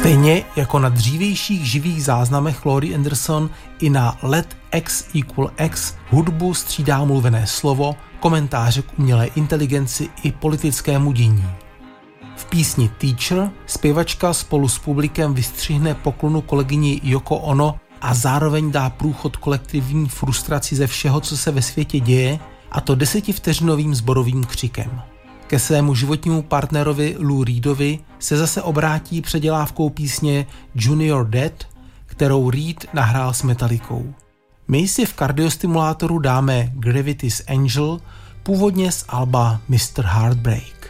Stejně jako na dřívějších živých záznamech Laurie Anderson i na Let X = X hudbu střídá mluvené slovo, komentáře k umělé inteligenci i politickému dění. V písni Teacher zpěvačka spolu s publikem vystřihne poklonu kolegyni Yoko Ono a zároveň dá průchod kolektivní frustraci ze všeho, co se ve světě děje, a to 10vteřinovým sborovým křikem. Ke svému životnímu partnerovi Lou Reedovi se zase obrátí předělávkou písně Junior Dead, kterou Reed nahrál s Metallicou. My si v kardiostimulátoru dáme Gravity's Angel, původně z alba Mr. Heartbreak.